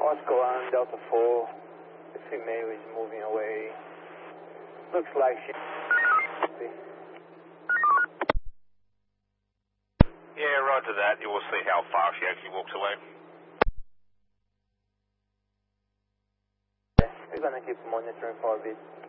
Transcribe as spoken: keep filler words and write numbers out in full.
Oscar one, Delta four. The female is moving away. Looks like she... Yeah, roger that. You will see how far she actually walks away. Yeah, we're gonna keep monitoring for a bit.